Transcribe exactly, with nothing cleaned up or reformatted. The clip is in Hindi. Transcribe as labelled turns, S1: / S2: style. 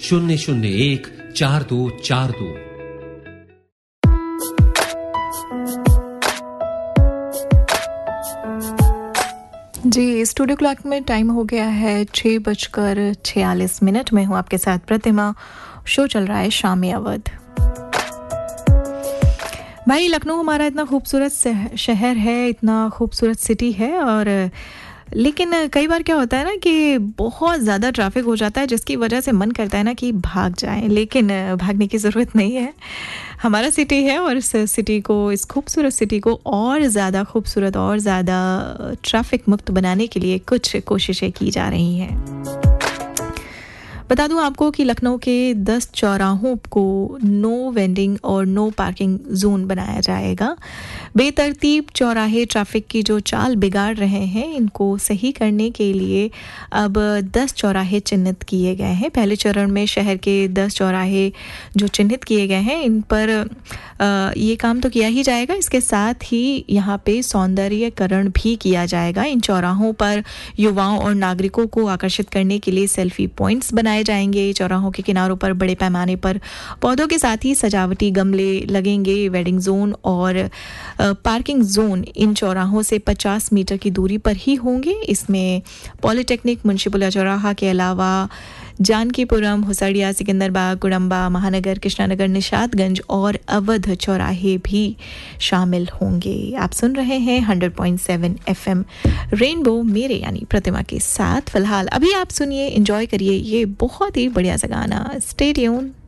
S1: शून्य शून्य एक चार दो चार दो।
S2: जी, स्टूडियो क्लॉक में टाइम हो गया है छः बजकर छियालीस मिनट में हूँ आपके साथ प्रतिमा। शो चल रहा है शामी अवध। भाई, लखनऊ हमारा इतना खूबसूरत शहर है, इतना खूबसूरत सिटी है, और लेकिन कई बार क्या होता है ना कि बहुत ज़्यादा ट्रैफिक हो जाता है, जिसकी वजह से मन करता है ना कि भाग जाएं, लेकिन भागने की ज़रूरत नहीं है। हमारा सिटी है और इस सिटी को, इस खूबसूरत सिटी को और ज़्यादा खूबसूरत और ज़्यादा ट्रैफिक मुक्त बनाने के लिए कुछ कोशिशें की जा रही हैं। बता दूं आपको कि लखनऊ के दस चौराहों को नो वेंडिंग और नो पार्किंग जोन बनाया जाएगा। बेतरतीब चौराहे ट्रैफिक की जो चाल बिगाड़ रहे हैं, इनको सही करने के लिए अब दस चौराहे चिन्हित किए गए हैं। पहले चरण में शहर के दस चौराहे जो चिन्हित किए गए हैं, इन पर आ, ये काम तो किया ही जाएगा। इसके साथ ही यहाँ पे सौंदर्यीकरण भी किया जाएगा। इन चौराहों पर युवाओं और नागरिकों को आकर्षित करने के लिए सेल्फी पॉइंट्स बनाए जाएंगे। चौराहों के किनारों पर बड़े पैमाने पर पौधों के साथ ही सजावटी गमले लगेंगे। वेडिंग जोन और पार्किंग जोन इन चौराहों से पचास मीटर की दूरी पर ही होंगे। इसमें पॉलिटेक्निक, मुंशीपुलिया चौराहा के अलावा जानकीपुरम, हुसड़िया, सिकंदरबाग, गुड़म्बा, महानगर, कृष्णानगर, निशातगंज और अवध चौराहे भी शामिल होंगे। आप सुन रहे हैं hundred point seven FM rainbow, मेरे यानी प्रतिमा के साथ। फिलहाल अभी आप सुनिए, एंजॉय करिए ये बहुत ही बढ़िया सा गाना। Stay tune.